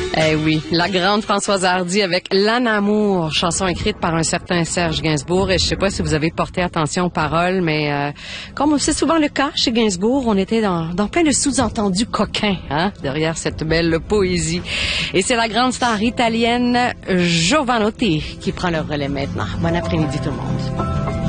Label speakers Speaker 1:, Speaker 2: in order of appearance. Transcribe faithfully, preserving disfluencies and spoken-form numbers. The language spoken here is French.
Speaker 1: Eh oui, la grande Françoise Hardy avec L'Anne Amour, chanson écrite par un certain Serge Gainsbourg. Et je sais pas si vous avez porté attention aux paroles, mais euh, comme c'est souvent le cas chez Gainsbourg, on était dans, dans plein de sous-entendus coquins, hein, derrière cette belle poésie. Et c'est la grande star italienne Jovanotti qui prend le relais maintenant. Bon après-midi tout le monde.